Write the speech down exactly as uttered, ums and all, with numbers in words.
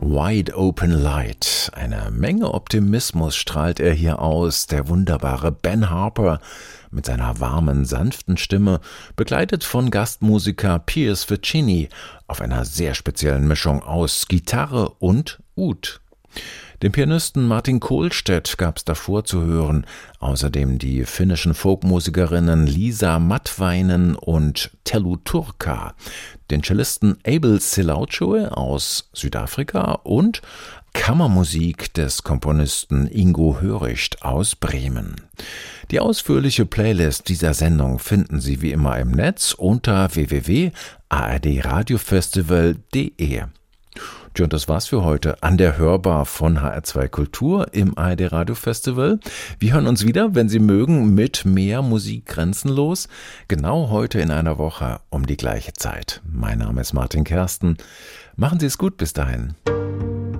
Wide Open Light. Eine Menge Optimismus strahlt er hier aus, der wunderbare Ben Harper mit seiner warmen, sanften Stimme, begleitet von Gastmusiker Piers Ficini auf einer sehr speziellen Mischung aus Gitarre und Oud. Den Pianisten Martin Kohlstedt gab es davor zu hören, außerdem die finnischen Folkmusikerinnen Liisa Matvainen und Tellu Turkka, den Cellisten Abel Silauchoe aus Südafrika und Kammermusik des Komponisten Ingo Höricht aus Bremen. Die ausführliche Playlist dieser Sendung finden Sie wie immer im Netz unter w w w punkt a r d radiofestival punkt d e. Tja, und das war's für heute an der Hörbar von H R zwei Kultur im A R D Radio Festival. Wir hören uns wieder, wenn Sie mögen, mit mehr Musik grenzenlos. Genau heute in einer Woche um die gleiche Zeit. Mein Name ist Martin Kersten. Machen Sie es gut bis dahin.